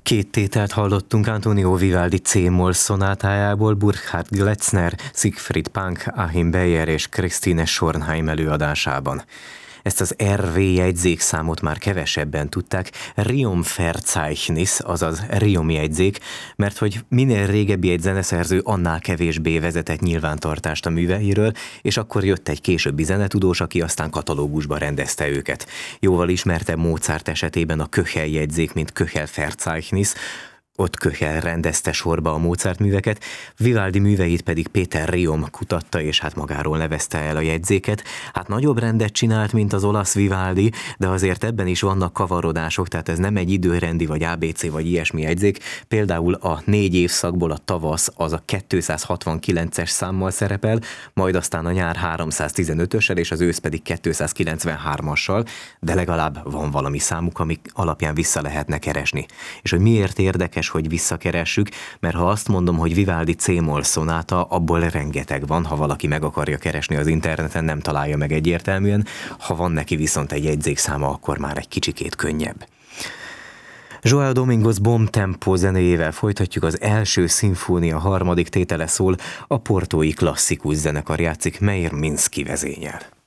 Két tételt hallottunk Antonio Vivaldi C-moll szonátájából Burkhard Gletzner, Siegfried Punk, Achim Beyer és Christine Schornheim előadásában. Ezt az RV jegyzékszámot már kevesebben tudták, Riom-Verzeichnis, azaz Riom jegyzék, mert hogy minél régebbi egy zeneszerző, annál kevésbé vezetett nyilvántartást a műveiről, és akkor jött egy későbbi zenetudós, aki aztán katalógusba rendezte őket. Jóval ismertebb Mozart esetében a Köchel jegyzék, mint Köchel-Verzeichnis, ott Köchel rendezte sorba a Mozart műveket, Vivaldi műveit pedig Péter Riom kutatta, és hát magáról nevezte el a jegyzéket. Hát nagyobb rendet csinált, mint az olasz Vivaldi, de azért ebben is vannak kavarodások, tehát ez nem egy időrendi, vagy ABC, vagy ilyesmi jegyzék. Például a 4 évszakból a tavasz az a 269-es számmal szerepel, majd aztán a nyár 315-össel, és az ősz pedig 293-assal, de legalább van valami számuk, amik alapján vissza lehetne keresni. És hogy miért érdekes, hogy visszakeressük, mert ha azt mondom, hogy Vivaldi C-moll szonáta, abból rengeteg van, ha valaki meg akarja keresni az interneten, nem találja meg egyértelműen, ha van neki viszont egy jegyzékszáma, akkor már egy kicsikét könnyebb. João Domingos Bom Tempo zenéjével folytatjuk, az első szimfónia harmadik tétele szól, a portói klasszikus zenekar játszik, Meir Minsky vezényel.